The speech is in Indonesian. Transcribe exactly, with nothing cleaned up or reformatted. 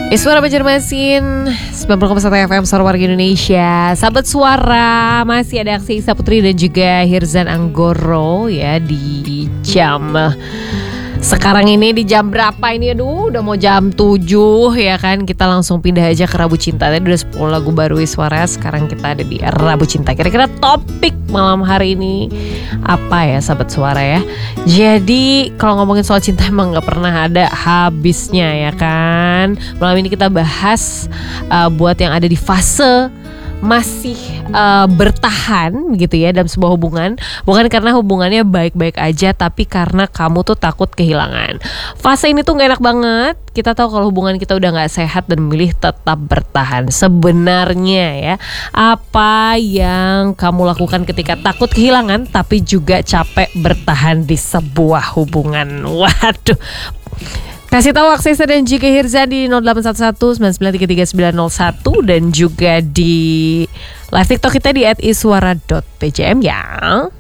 Iswara Banjarmasin sembilan puluh koma satu F M Suara Warga Indonesia. Sahabat Suara, masih ada aksi Isa Putri dan juga Hirzan Anggoro ya di jam sekarang ini. Di jam berapa ini? Aduh, udah mau jam tujuh ya kan. Kita langsung pindah aja ke Rabu Cinta. Tadi udah sepuluh lagu baru Iswara. Sekarang kita ada di Rabu Cinta. Kira-kira topik malam hari ini apa ya sahabat Suara ya? Jadi kalau ngomongin soal cinta emang gak pernah ada habisnya ya kan. Malam ini kita bahas uh, buat yang ada di fase masih uh, bertahan gitu ya dalam sebuah hubungan. Bukan karena hubungannya baik-baik aja, tapi karena kamu tuh takut kehilangan. Fase ini tuh gak enak banget. Kita tahu kalau hubungan kita udah gak sehat dan memilih tetap bertahan. Sebenarnya ya, apa yang kamu lakukan ketika takut kehilangan tapi juga capek bertahan di sebuah hubungan? Waduh. Kasih tahu Aksesa dan juga Hirzan di nol delapan satu satu sembilan sembilan tiga tiga sembilan nol satu dan juga di live TikTok kita di et iswara dot p j m ya.